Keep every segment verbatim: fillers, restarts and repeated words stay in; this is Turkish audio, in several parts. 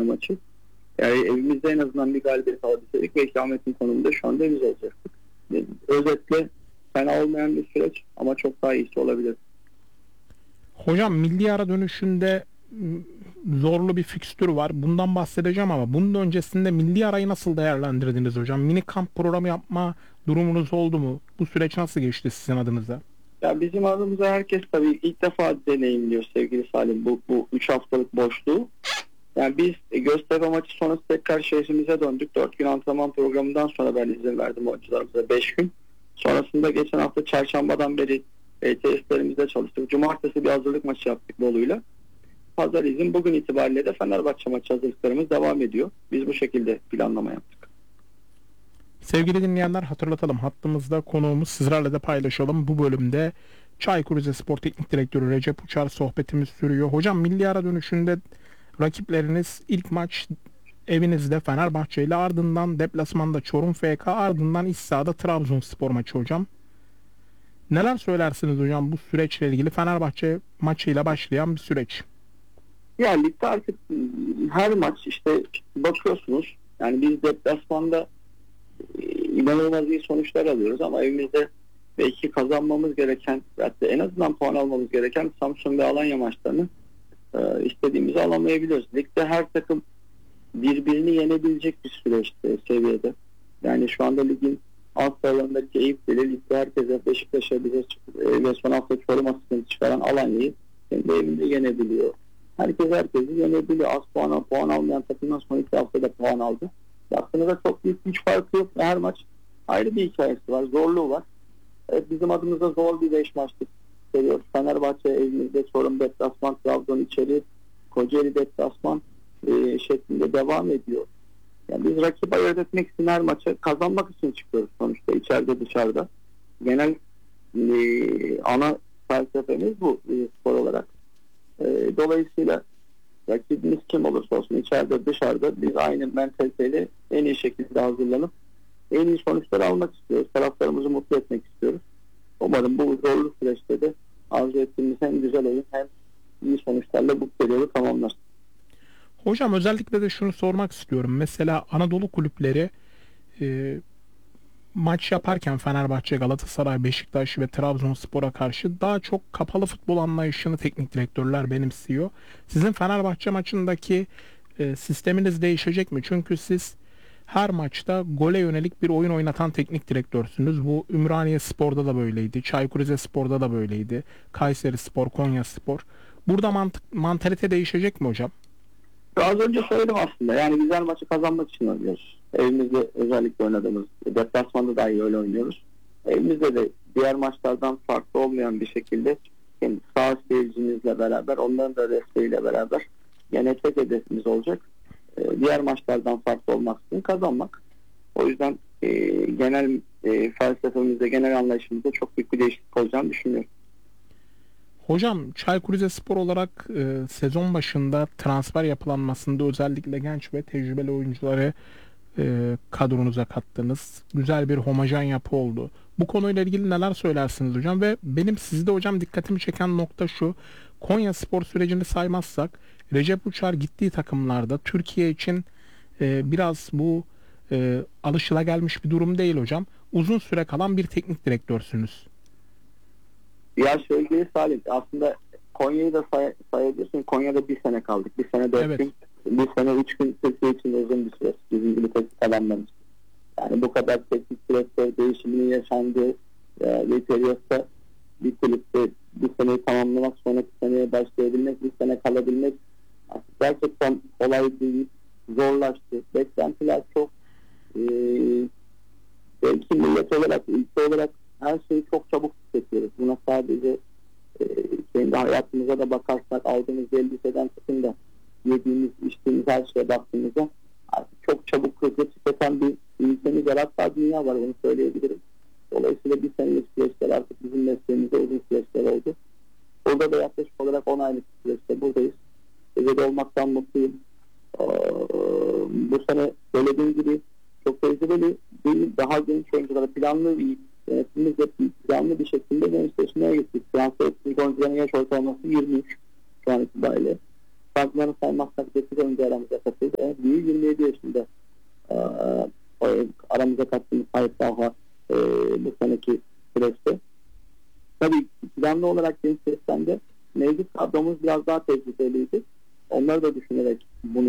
maçı. Yani evimizde en azından bir galibiyet alabilseydik ve ikametin konumunda şu anda biz olacaktık. Yani özetle fena olmayan bir süreç ama çok daha iyisi olabilir. Hocam milli ara dönüşünde zorlu bir fikstür var. Bundan bahsedeceğim ama bunun öncesinde milli arayı nasıl değerlendirdiniz hocam? Mini kamp programı yapma durumunuz oldu mu? Bu süreç nasıl geçti sizin adınıza? Ya bizim adımıza herkes tabii ilk defa deneyimliyor sevgili Salim bu, bu üç haftalık boşluğu. Yani biz e, Göztepe maçı sonrası tekrar şehrimize döndük. dört gün antrenman programından sonra ben izin verdim oyuncularımıza beş gün. Sonrasında geçen hafta çarşambadan beri e, tesislerimizde çalıştık. Cumartesi bir hazırlık maçı yaptık Bolu'yla. Pazar izin. Bugün itibariyle de Fenerbahçe maçı hazırlıklarımız devam ediyor. Biz bu şekilde planlama yaptık. Sevgili dinleyenler, hatırlatalım, hattımızda konuğumuz, sizlerle de paylaşalım. Bu bölümde Çaykur Rizespor Teknik Direktörü Recep Uçar sohbetimiz sürüyor. Hocam milli ara dönüşünde rakipleriniz ilk maç evinizde Fenerbahçe ile, ardından deplasmanda Çorum F K, ardından iç sahada Trabzonspor maçı hocam. Neler söylersiniz hocam bu süreçle ilgili? Fenerbahçe maçıyla başlayan bir süreç. Yani ligde artık her maç işte bakıyorsunuz. Yani biz deplasmanda inanılmaz iyi sonuçlar alıyoruz ama evimizde belki kazanmamız gereken, hatta en azından puan almamız gereken Samsun ve Alanya maçlarını e, istediğimizi alamayabiliyoruz. Ligde her takım birbirini yenebilecek bir süreçte, seviyede. Yani şu anda ligin alt sıralarındaki Eyüp'leri ligde herkese, Beşiktaş'a bize e, ve son hafta Çorum asistini çıkaran Alanya'yı kendi evinde yenebiliyor. Herkes herkesi yenebiliyor. Az puan, puan almayan takımdan son iki haftada puan aldı. Aslında çok büyük güç farkı yok. Her maç ayrı bir hikayesi var. Zorluğu var. Evet, bizim adımıza zor bir beş maçlık seviyoruz. Fenerbahçe evimizde, Çorum deplasman, Trabzon içeri, Kocaeli deplasman e, şeklinde devam ediyor. Yani biz rakibi ayırt etmek için her maça kazanmak için çıkıyoruz sonuçta, içeride dışarıda. Genel e, ana felsefemiz bu e, spor olarak. E, dolayısıyla rakibimiz kim olursa olsun, içeride dışarıda, biz aynı mentaliteyle en iyi şekilde hazırlanıp en iyi sonuçları almak istiyoruz. Taraftarımızı mutlu etmek istiyoruz. Umarım bu zorlu süreçte de arzu ettiğimiz hem güzel oyun hem iyi sonuçlarla bu periyodu tamamlar. Hocam özellikle de şunu sormak istiyorum. Mesela Anadolu kulüpleri e, maç yaparken Fenerbahçe, Galatasaray, Beşiktaş ve Trabzonspor'a karşı daha çok kapalı futbol anlayışını teknik direktörler benimsiyor. Sizin Fenerbahçe maçındaki e, sisteminiz değişecek mi? Çünkü siz her maçta gole yönelik bir oyun oynatan teknik direktörsünüz. Bu Ümraniye Spor'da da böyleydi. Çaykur Rizespor'da da böyleydi. Kayseri Spor, Konya Spor. Burada mantık, mantalite değişecek mi hocam? Az önce söyledim aslında. Yani biz her maçı kazanmak için oynuyoruz. Evimizde özellikle oynadığımız, deplasmanda dahi öyle oynuyoruz. Evimizde de diğer maçlardan farklı olmayan bir şekilde hem sağ seyircimizle beraber, onların da desteğiyle beraber yine tek hedefimiz olacak. Ee, diğer maçlardan farklı olmak için kazanmak. O yüzden e, genel e, felsefemizde, genel anlayışımızda çok büyük bir değişiklik olacağını düşünüyorum. Hocam Çaykur Rizespor olarak e, sezon başında transfer yapılanmasında özellikle genç ve tecrübeli oyuncuları e, kadronuza kattınız. Güzel bir homojen yapı oldu. Bu konuyla ilgili neler söylersiniz hocam? Ve benim sizde hocam dikkatimi çeken nokta şu. Konya Spor sürecini saymazsak Recep Uçar gittiği takımlarda Türkiye için e, biraz bu e, alışılagelmiş bir durum değil hocam. Uzun süre kalan bir teknik direktörsünüz. Ya sevgili Salim, aslında Konya'yı da say- sayabilirsin. Konya'da bir sene kaldık. Bir sene dört Evet. gün, bir sene üç gün Türkiye için uzun bir süreç. Bizim gibi teknik adamlarımız. Yani bu kadar teknik direktör değişiminin yaşandığı e, bir periyotta bir kulüpte bir seneyi tamamlamak, sonraki seneye başlayabilmek, bir sene kalabilmek gerçekten kolay değil, zorlaştı. Beklentiler çok, e, belki millet olarak, ülke olarak her şeyi çok çabuk tüketiyoruz. Buna sadece e, kendi hayatımıza da bakarsak, aldığımız elbiseden tutun da yediğimiz, içtiğimiz her şeye baktığımızda artık çok çabuk hızlı tüketen bir ülkemiz var. Hatta dünya var, bunu söyleyebilirim. Dolayısıyla bir senelik süreçler artık bizim mesleğimizde uzun süreçler oldu. Orada da yaklaşık olarak on aylık süreçte buradayız. Evde olmaktan mutluyum. Ee, bu sene söylediğim gibi çok tecrübeli değil, daha genç oyunculara planlı bir yönetimimizle planlı bir şekilde gençleşmeye gittik. Transfer ettiğimiz oyuncuların yaş ortalaması yirmi üç şu an itibariyle. Farklarını saymazsak dokuz oyuncu aramıza katıldı.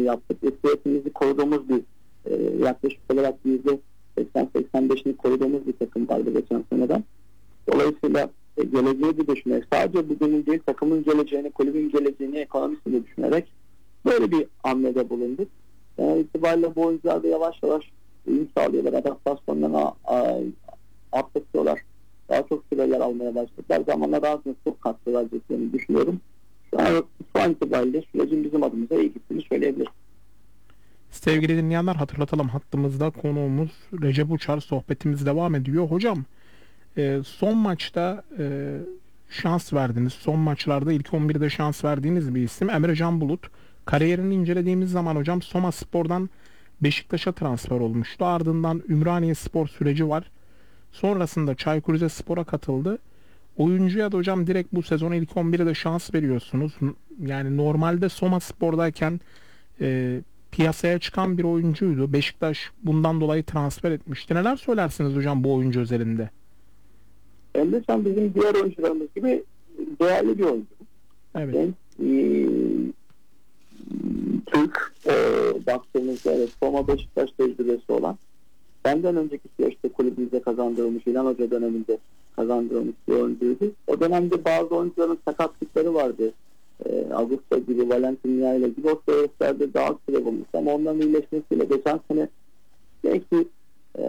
yaptık. İstifiyetimizi koruduğumuz bir e, yaklaşık olarak yüzde seksen seksen beşini koruduğumuz bir takım vardı geçen seneden. Dolayısıyla e, geleceği de düşünerek, sadece bugünün değil takımın geleceğini, kulübün geleceğini, ekonomisini düşünerek böyle bir hamlede bulunduk. Yani itibariyle bu oyuncular da yavaş yavaş uyum sağlıyorlar, adaptasyonlarına atlatıyorlar. Daha çok süreler almaya başladılar. Zamanla daha sonra çok katkı vereceklerini düşünüyorum. Şu an, şu an itibariyle sürecin bizim adımıza iyi gittiğini söyleyebilirim. Sevgili dinleyenler, hatırlatalım, hattımızda konuğumuz Recep Uçar, sohbetimiz devam ediyor. Hocam e, son maçta e, şans verdiniz. Son maçlarda ilk on birde şans verdiğiniz bir isim Emre Can Bulut. Kariyerini incelediğimiz zaman hocam Soma Spor'dan Beşiktaş'a transfer olmuştu. Ardından Ümraniye Spor süreci var. Sonrasında Çaykur Rizespor'a katıldı. Oyuncuya da hocam direkt bu sezon ilk on birde şans veriyorsunuz. Yani normalde Soma Spor'dayken e, piyasaya çıkan bir oyuncuydu. Beşiktaş bundan dolayı transfer etmişti. Neler söylersiniz hocam bu oyuncu özelinde? Emre Can bizim diğer oyuncularımız gibi değerli bir oyuncu. Evet. Yani, e, Türk e, baktığımızda evet, Soma Beşiktaş tecrübesi olan, benden önceki süreçte kulübümüzde kazandırılmış, İlhan Hoca döneminde kazandırılmış bir oyuncuydu. O dönemde bazı oyuncuların sakatlıkları vardı. E, Augusto gibi, Valentin Nia ile gibi o süreçlerde daha süre bulmuş. Ama onların iyileşmesiyle geçen sene belki e,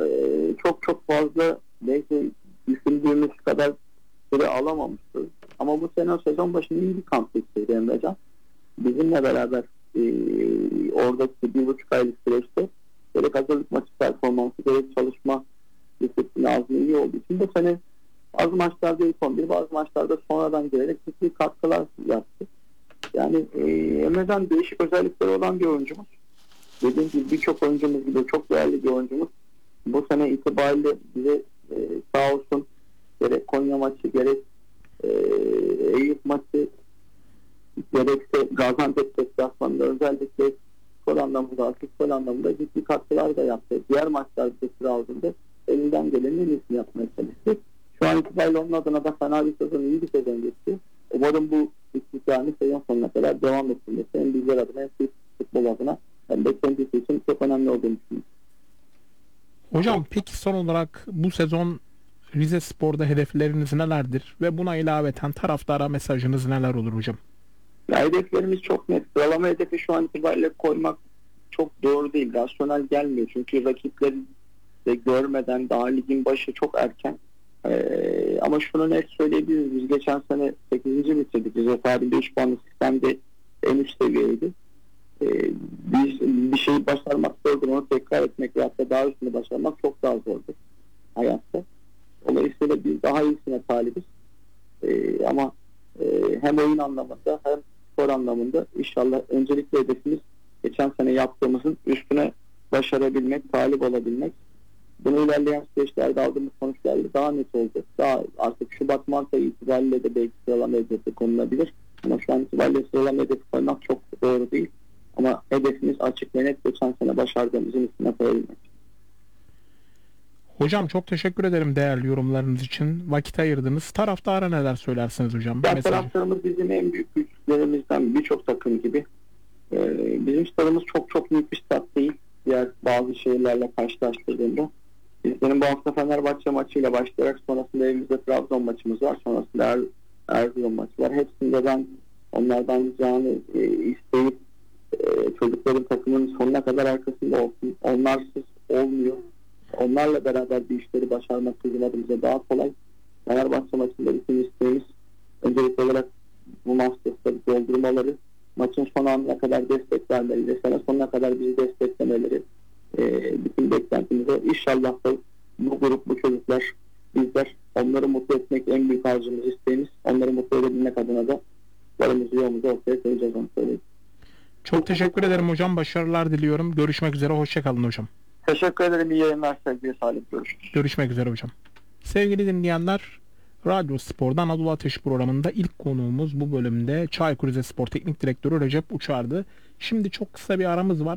çok çok fazla, belki düşündüğümüz kadar süre alamamıştır. Ama bu sene sezon başında iyi bir kamp geçirdi Emre Can. Bizimle beraber e, oradaki bir buçuk aylık süreçte gerek hazırlık maçı performansı, gerek çalışma disiplini azmi iyi olduğu için bu sene bazı maçlarda ilk on bir, bazı maçlarda sonradan gelerek ciddi katkılar yaptı. Yani e, Emre Can değişik özellikleri olan bir oyuncumuz. Dediğim gibi birçok oyuncumuz gibi çok değerli bir oyuncumuz. Bu sene itibariyle bize e, sağ olsun gerek Konya maçı, gerek e, Eyüp maçı, gerekse Gaziantep deplasmanında özellikle skor anlamında, asist skor anlamında ciddi katkılar da yaptı. Diğer maçlarda sıra aldığında elinden gelenin en iyisini yapmaya çalıştı. Şu an itibariyle onun adına da fena bir sezon, iyi bir sezon geçti. Umarım bu istikrarını sezon sonuna kadar devam ettirmesi hem bizler adına hem Türk futbol adına hem de kendisi için çok önemli olduğunu düşünüyorum. Hocam peki son olarak bu sezon Rize Spor'da hedefleriniz nelerdir? Ve buna ilaveten taraftara mesajınız neler olur hocam? Ya hedeflerimiz çok net. Sıralama hedefi şu an itibariyle koymak çok doğru değil. Rasyonel gelmiyor. Çünkü rakipleri de görmeden daha ligin başı çok erken. Ee, ama şunu net söyleyebiliriz. Biz geçen sene sekizinci bitirdik. Rize tarihinde üç puanlı sistemde en üst seviyeydi. Ee, biz bir şeyi başarmak zordur. Onu tekrar etmek ve hatta daha üstünü başarmak çok daha zordur hayatta. Dolayısıyla biz daha iyisine talibiz. Ee, ama e, hem oyun anlamında hem spor anlamında inşallah öncelikli hedefimiz geçen sene yaptığımızın üstüne başarabilmek, talip olabilmek. Bunu ilerleyen süreçlerde aldığımız sonuçlarla daha net olacak. Daha artık Şubat Mart ayı itibariyle de belki sıralama hedefi konulabilir. Ama şu an itibariyle sıralama hedefi koymak çok doğru değil. Ama hedefimiz açık ve net, geçen sene başardığımızın üstüne koyabilmek. Hocam çok teşekkür ederim değerli yorumlarınız için. Vakit ayırdınız. Taraftara neler söylersiniz hocam? Ya, taraftarımız bizim en büyük güçlerimizden, birçok takım gibi. Ee, bizim stadımız çok çok büyük bir stad değil. Diğer bazı şehirlerle karşılaştırdığında. Biz, benim bu hafta Fenerbahçe maçıyla başlayarak sonrasında evimizde Trabzon maçımız var. Sonrasında er, Erzurum maçı var. Hepsinde ben onlardan ricamı e, isteyip e, çocukların takımın sonuna kadar arkasında olsun. Onlarsız olmuyor. Onlarla beraber bir işleri başarmak bizim adımıza daha kolay. Fenerbahçe maçında bütün isteğimiz öncelikli olarak bu maçta doldurmaları, maçın son anına kadar destek vermeleri, sene sonuna kadar bizi desteklemeleri, e, bütün beklentimize. İnşallah da bu grup, bu çocuklar, bizler onları mutlu etmek en büyük arzumuz, isteğimiz. Onları mutlu edebilmek adına da varımızı yoğumuzu ortaya koyacağız, onu söyleyeyim. Çok teşekkür ederim hocam. Başarılar diliyorum. Görüşmek üzere. Hoşçakalın hocam. Teşekkür ederim. İyi yayınlar sevgili Salih. Görüşürüz. Görüşmek üzere hocam. Sevgili dinleyenler, Radyo Spor'da Anadolu Ateş programında ilk konuğumuz bu bölümde Çaykur Rizespor Teknik Direktörü Recep Uçar'dı. Şimdi çok kısa bir aramız var.